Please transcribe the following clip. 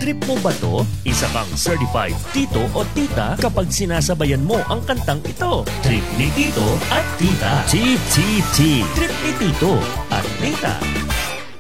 Trip mo ba to? Isa kang certified tito o tita kapag sinasabayan mo ang kantang ito. Trip ni Tito at Tita. Tip, tip, tip. Trip ni Tito at Tita.